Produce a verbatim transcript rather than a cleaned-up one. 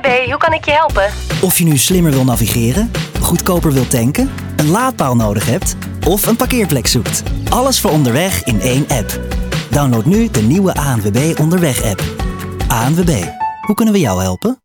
B, hoe kan ik je helpen? Of je nu slimmer wil navigeren, goedkoper wilt tanken, een laadpaal nodig hebt of een parkeerplek zoekt. Alles voor onderweg in één app. Download nu de nieuwe A N W B Onderweg-app. A N W B, hoe kunnen we jou helpen?